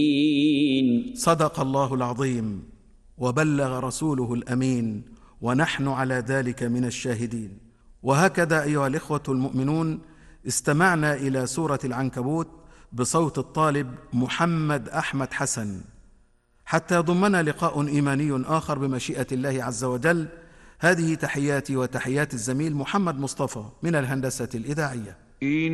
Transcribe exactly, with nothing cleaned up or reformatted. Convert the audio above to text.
صدق الله العظيم وبلغ رسوله الأمين، ونحن على ذلك من الشاهدين. وهكذا أيها الإخوة المؤمنون استمعنا إلى سورة العنكبوت بصوت الطالب محمد أحمد حسن، حتى يضمنا لقاء إيماني آخر بمشيئة الله عز وجل. هذه تحياتي وتحيات الزميل محمد مصطفى من الهندسة الإذاعية.